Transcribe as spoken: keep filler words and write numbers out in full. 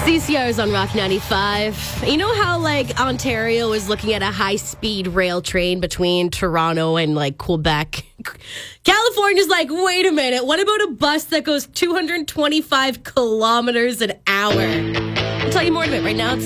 C C R is on Rock ninety-five. You know how, like, Ontario is looking at a high-speed rail train between Toronto and, like, Quebec? California's like, wait a minute, what about a bus that goes two hundred twenty-five kilometers an hour? I'll tell you more of it right now. It's